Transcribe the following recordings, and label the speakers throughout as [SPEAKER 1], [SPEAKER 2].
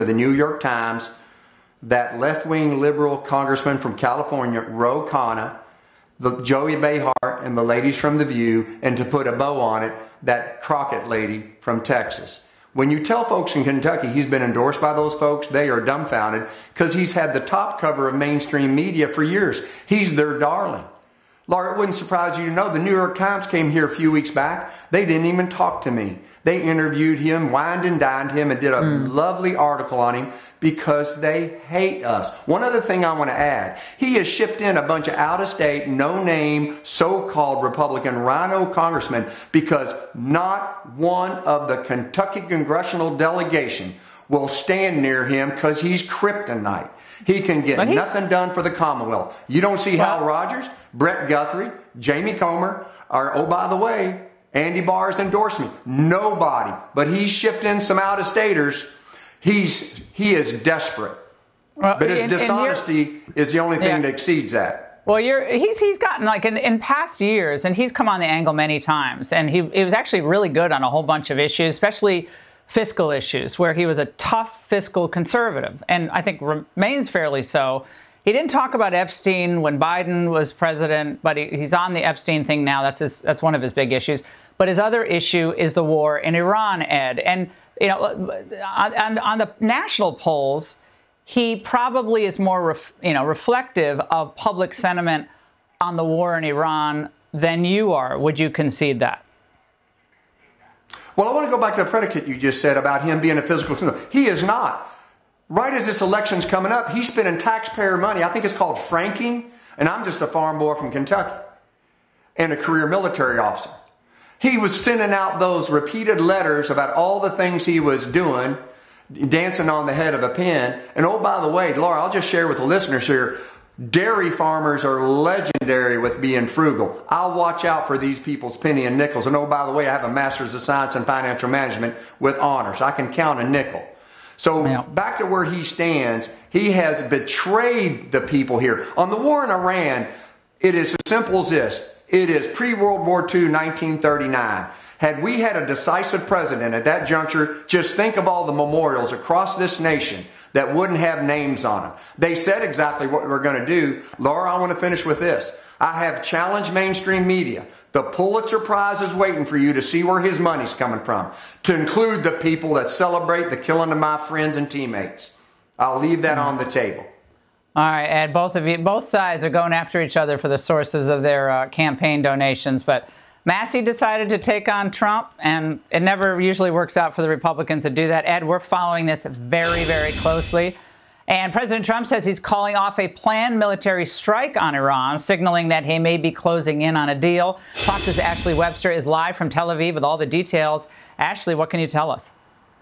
[SPEAKER 1] the New York Times that left-wing liberal congressman from California, Ro Khanna, the Joey Behar, and the ladies from The View, and to put a bow on it, that Crockett lady from Texas. When you tell folks in Kentucky he's been endorsed by those folks, they are dumbfounded because he's had the top cover of mainstream media for years. He's their darling. Laura, it wouldn't surprise you to know the New York Times came here a few weeks back. They didn't even talk to me. They interviewed him, wined and dined him, and did a lovely article on him because they hate us. One other thing I want to add. He has shipped in a bunch of out-of-state, no-name, so-called Republican rhino congressmen because not one of the Kentucky congressional delegation will stand near him because he's kryptonite. He can get nothing done for the Commonwealth. You don't see Hal Rogers, Brett Guthrie, Jamie Comer, or, oh, by the way, Andy Barr's endorsement. Nobody. But he's shipped in some out-of-staters. He is desperate. Well, but his dishonesty is the only thing that exceeds that.
[SPEAKER 2] Well, he's gotten, like, in past years, and he's come on the angle many times, and he was actually really good on a whole bunch of issues, especially fiscal issues, where he was a tough fiscal conservative, and I think remains fairly so. He didn't talk about Epstein when Biden was president, but he's on the Epstein thing now. That's one of his big issues. But his other issue is the war in Iran, Ed. And, you know, on the national polls, he probably is more reflective of public sentiment on the war in Iran than you are. Would you concede that?
[SPEAKER 1] Well, I want to go back to the predicate you just said about him being a physical conservative. He is not. Right as this election's coming up, he's spending taxpayer money. I think it's called franking. And I'm just a farm boy from Kentucky and a career military officer. He was sending out those repeated letters about all the things he was doing, dancing on the head of a pin. And oh, by the way, Laura, I'll just share with the listeners here, dairy farmers are legendary with being frugal. I'll watch out for these people's penny and nickels. And oh, by the way, I have a master's of science in financial management with honors. I can count a nickel. So back to where he stands, he has betrayed the people here. On the war in Iran, it is as simple as this. It is pre-World War II, 1939. Had we had a decisive president at that juncture, just think of all the memorials across this nation that wouldn't have names on them. They said exactly what we're going to do. Laura, I want to finish with this. I have challenged mainstream media. The Pulitzer Prize is waiting for you to see where his money's coming from, to include the people that celebrate the killing of my friends and teammates. I'll leave that on the table.
[SPEAKER 2] All right, Ed, both sides are going after each other for the sources of their campaign donations. But Massey decided to take on Trump, and it never usually works out for the Republicans to do that. Ed, we're following this very, very closely. And President Trump says he's calling off a planned military strike on Iran, signaling that he may be closing in on a deal. Fox's Ashley Webster is live from Tel Aviv with all the details. Ashley, what can you tell us?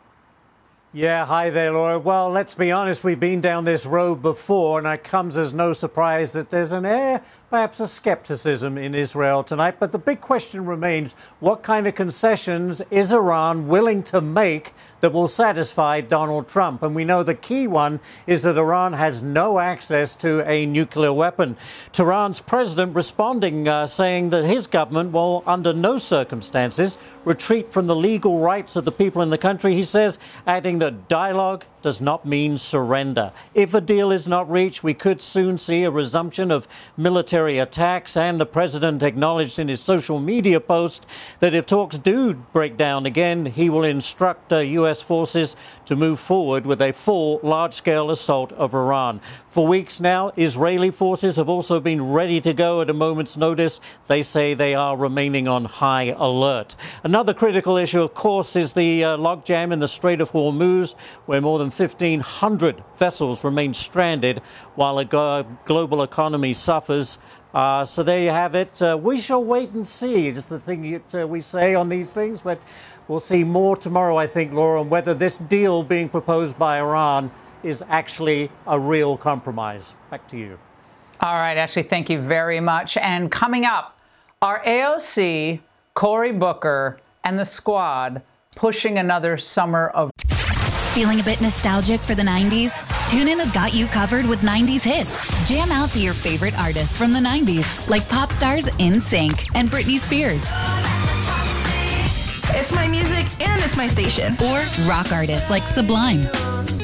[SPEAKER 3] Yeah, hi there, Laura. Well, let's be honest, we've been down this road before, and it comes as no surprise that there's an air, perhaps a skepticism in Israel tonight. But the big question remains, what kind of concessions is Iran willing to make that will satisfy Donald Trump? And we know the key one is that Iran has no access to a nuclear weapon. Tehran's president responding, saying that his government will, under no circumstances, retreat from the legal rights of the people in the country. He says, adding that dialogue does not mean surrender. If a deal is not reached, we could soon see a resumption of military attacks. And the president acknowledged in his social media post that if talks do break down again, he will instruct U.S. forces to move forward with a full large-scale assault of Iran. For weeks now, Israeli forces have also been ready to go at a moment's notice. They say they are remaining on high alert. Another critical issue, of course, is the logjam in the Strait of Hormuz, where more than 1,500 vessels remain stranded while a global economy suffers. So there you have it. We shall wait and see. It's the thing that we say on these things, but we'll see more tomorrow, I think, Laura, on whether this deal being proposed by Iran is actually a real compromise. Back to you.
[SPEAKER 2] All right, Ashley, thank you very much. And coming up, are AOC, Cory Booker, and the squad pushing another summer of...
[SPEAKER 4] Feeling a bit nostalgic for the 90s? TuneIn has got you covered with 90s hits. Jam out to your favorite artists from the 90s, like pop stars NSYNC and Britney Spears.
[SPEAKER 5] It's my music and it's my station.
[SPEAKER 4] Or rock artists like Sublime.